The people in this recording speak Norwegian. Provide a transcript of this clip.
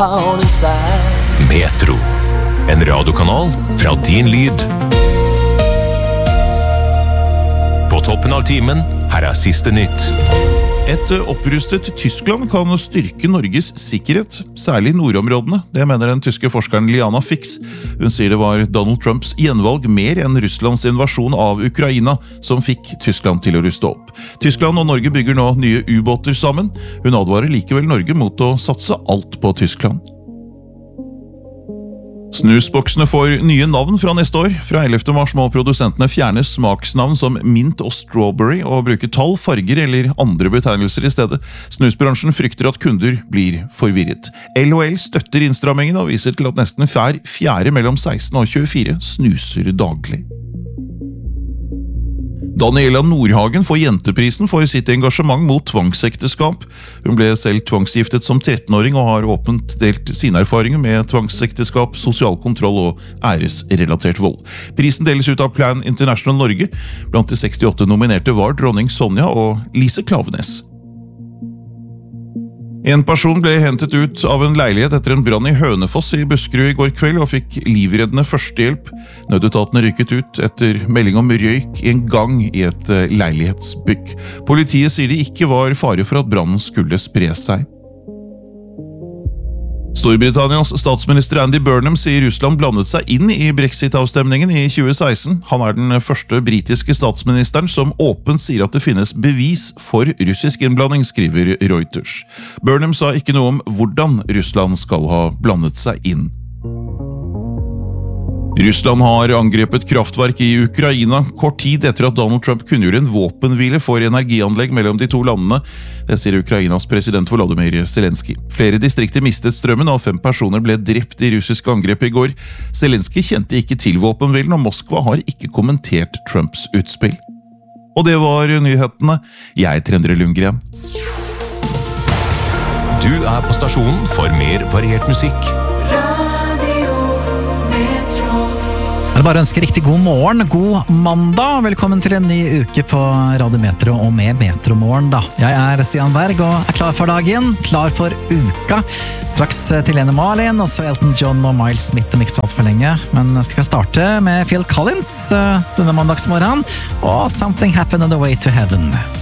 pound inside. Metro, en radiokanal fra din lyd. På toppen av timen, her siste nytt. Et opprustet Tyskland kan styrke Norges sikkerhet, særlig i nordområdene. Det mener den tyske forskeren Liana Fix. Hun sier det var Donald Trumps gjenvalg mer enn Russlands invasjon av Ukraina som fikk Tyskland til å ruste opp. Tyskland og Norge bygger nå nye ubåter sammen. Hun advarer likevel Norge mot å satse alt på Tyskland. Snusboksene får nye navn fra neste år. Fra 11. mars må produsentene fjerne smaksnavn som mint og strawberry og bruke tall, farger eller andre betegnelser i stedet. Snusbransjen frykter at kunder blir forvirret. LHL støtter innstrammingen og viser til at nesten hver fjerde mellom 16 og 24 snuser daglig. Daniela Nordhagen får Jenteprisen for sitt engasjement mot tvangsekteskap. Hun ble selv tvangsgiftet som 13-åring og har åpent delt sine erfaringer med tvangsekteskap, sosial kontroll og æresrelatert vold. Prisen deles ut av Plan International Norge. Blant de 68 nominerte var dronning Sonja og Lise Klaveness. En person ble hentet ut av en leilighet etter en brann i Hønefoss i Buskerud i går kveld og fikk livreddende førstehjelp. Nødetatene rykket ut etter melding om røyk i en gang i et leilighetsbygg. Politiet sier det ikke var fare for at brannen skulle spre seg. Storbritannias statsminister Andy Burnham sier Russland blandet seg inn i Brexit-avstemningen i 2016. Han den første britiske statsministeren som åpent sier at det finnes bevis for russisk innblanding, skriver Reuters. Burnham sa ikke noe om hvordan Russland skal ha blandet seg inn. Russland har angrepet kraftverk i Ukraina kort tid etter at Donald Trump kunngjorde en våpenhvile for energianlegg mellom de to landene. Det sier Ukrainas president Volodymyr Zelensky. Flere distrikter mistet strømmen, og 5 personer ble drept i russiske angrep i går. Zelensky kjente ikke til våpenhvilen, og Moskva har ikke kommentert Trumps utspill. Og det var nyhetene. Jeg Endre Lundgren. Du på stasjonen for mer variert musikk. Jeg bare ønsker riktig god morgen, god mandag. Velkommen til en ny uke på Radio Metro og med Metromorgen da. Jeg Stian Berg og klar for dagen, klar for uka. Straks til Lene Marlin, og så Elton John og Miles Smith og ikke alt for lenge. Men skal vi starte med Phil Collins denne mandagsmorgen, og Something Happened on the Way to Heaven.